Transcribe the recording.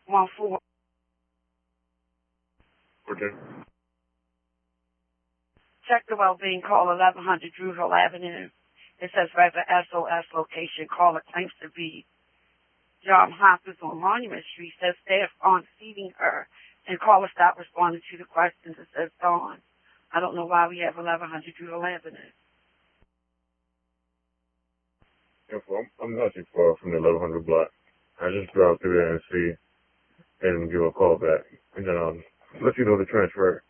14. Okay. Check the well-being call 1100 Drewville Avenue. It says resident SOS location. Caller claims to be John Hoppers on Monument Street. Says staff aren't feeding her. And caller stopped responding to the questions. It says Dawn. I don't know why we have 1100 Drewville Avenue. Yeah, well, I'm not too far from the 1100 block. I just drive through there and see and give a call back. And then I'll let you know the transfer.